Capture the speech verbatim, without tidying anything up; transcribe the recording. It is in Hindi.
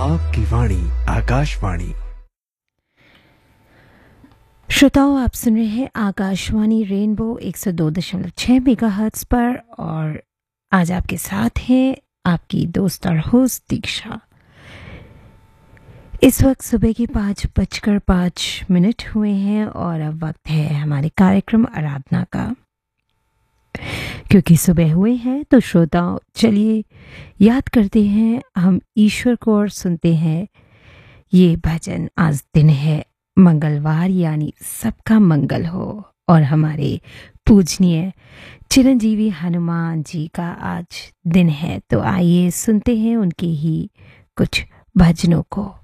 आपकी वाणी आकाशवाणी। श्रोताओं, आप सुन रहे हैं आकाशवाणी रेनबो एक सौ दो दशमलव छह मेगाहर्ट्ज पर और आज आपके साथ हैं आपकी दोस्त और होस्ट दीक्षा। इस वक्त सुबह के पाँच बजकर पाँच मिनट हुए हैं और अब वक्त है हमारे कार्यक्रम आराधना का। क्योंकि सुबह हुए हैं तो श्रोताओं चलिए याद करते हैं हम ईश्वर को और सुनते हैं ये भजन। आज दिन है मंगलवार, यानी सबका मंगल हो और हमारे पूजनीय चिरंजीवी हनुमान जी का आज दिन है। तो आइए सुनते हैं उनके ही कुछ भजनों को।